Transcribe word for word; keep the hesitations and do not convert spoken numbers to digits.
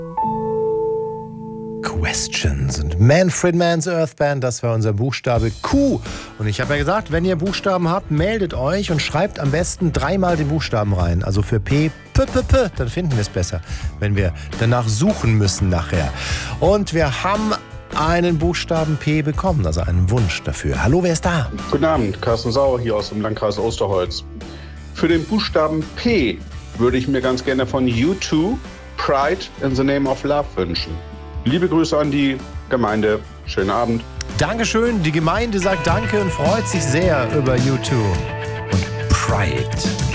Questions und Manfred Mann's Earth Band, das war unser Buchstabe Q. Und ich habe ja gesagt, wenn ihr Buchstaben habt, meldet euch und schreibt am besten dreimal den Buchstaben rein. Also für P, P, P, P, dann finden wir es besser, wenn wir danach suchen müssen nachher. Und wir haben einen Buchstaben P bekommen, also einen Wunsch dafür. Hallo, wer ist da? Guten Abend, Carsten Sauer hier aus dem Landkreis Osterholz. Für den Buchstaben P würde ich mir ganz gerne von U zwei Pride in the Name of Love wünschen. Liebe Grüße an die Gemeinde. Schönen Abend. Dankeschön. Die Gemeinde sagt Danke und freut sich sehr über U zwei und Pride.